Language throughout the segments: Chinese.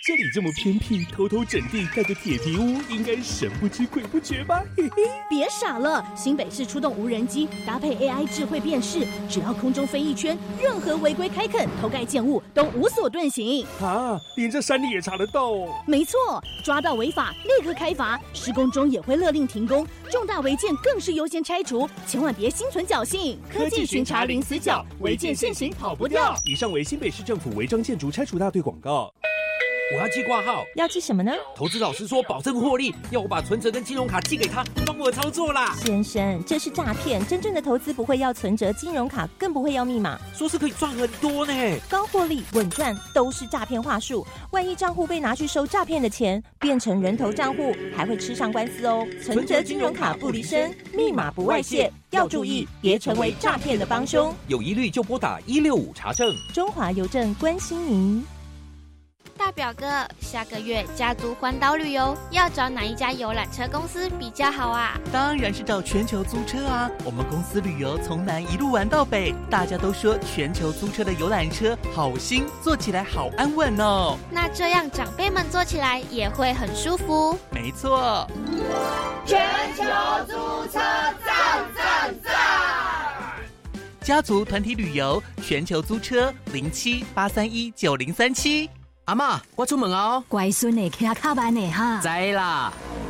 这里这么偏僻，偷偷整地盖个铁皮屋，应该神不知鬼不觉吧？嘿嘿， 别傻了，新北市出动无人机，搭配 AI 智慧辨识，只要空中飞一圈，任何违规开垦、偷盖建物都无所遁形。 啊，连这山里也查得到哦。 没错，抓到违法立刻开罚，施工中也会勒令停工，重大违建更是优先拆除，千万别心存侥幸。 科技巡查零死角，违建现行跑不掉。以上为新北市政府违章建筑拆除大队广告。 我要寄挂号， 要寄什么呢？ 投资老师说保证获利，要我把存折跟金融卡寄给他，帮我操作啦。 先生，这是诈骗，真正的投资不会要存折、金融卡，更不会要密码。 说是可以赚很多呢， 高获利、稳赚都是诈骗话术。万一账户被拿去收诈骗的钱，变成人头账户，还会吃上官司哦。存折、金融卡不离身，密码不外泄，要注意，别成为诈骗的帮凶。 有疑虑就拨打165查证。 中华邮政关心您。 大表哥，下个月家族环岛旅游要找哪一家游览车公司比较好啊？ 当然是找全球租车啊！我们公司旅游从南一路玩到北，大家都说全球租车的游览车好新，坐起来好安稳哦。 那这样长辈们坐起来也会很舒服。 没错， 全球租车赞赞赞！ 家族团体旅游，全球租车07-831-9037。 阿嬷，我出门哦。 乖孙的骑较慢的哈。 知啦。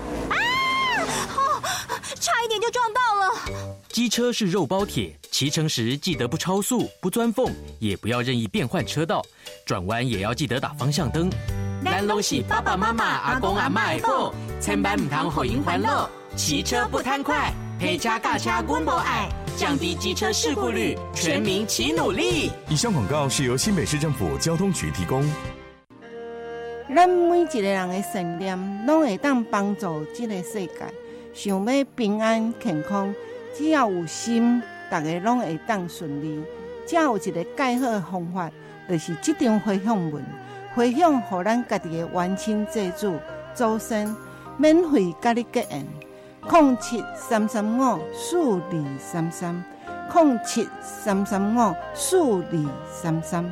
差一点就撞到了。 机车是肉包铁，骑乘时记得不超速、不钻缝，也不要任意变换车道，转弯也要记得打方向灯。 咱拢是爸爸妈妈、阿公阿嬷的宝，千万唔通互因烦恼。骑车不贪快，陪车驾车阮无爱，降低机车事故率，全民齐努力。 以上广告是由新北市政府交通局提供。 咱每一个人的信念，拢会当帮助这个世界。想要平安健康，只要有心，大家拢会当顺利。只有一个介好的方法，就是这张回向文，回向予咱家己的冤亲债主、祖先，免费甲你结缘。07-335-4233，07-335-4233。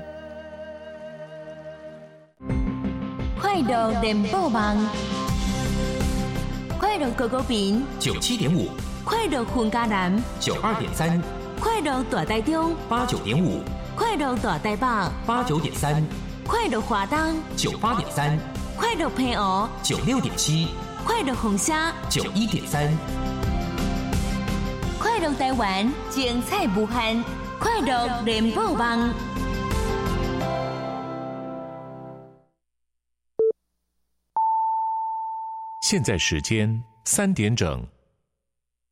快乐联播网，快乐狗狗饼 97.5， 快乐混家男 92.3， 快乐大台中 89.5， 快乐大台北 89.3， 快乐华东 98.3， 快乐平湖 96.7， 快乐红虾 91.3， 快乐台湾精彩无限，快乐联播网。 现在时间3点整。